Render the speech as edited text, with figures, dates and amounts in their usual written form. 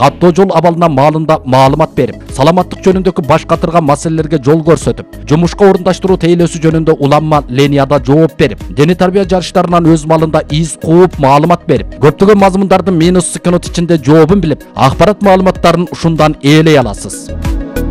каттоо жол абалына маалында маалымат берип, саламаттык жөнүндөгү баш катырган маселелерге жол көрсөтүп, жумушка орундаштыруу тейлөөсү жөнүндө уланма ленияда жооп берип, дене тарбия жарыштарынан өз малында из кууп маалымат берип, көптөгөн мазмундардын минус секунд ичинде жообун билип, акпарат маалыматтарын ушундан ээлей аласыз.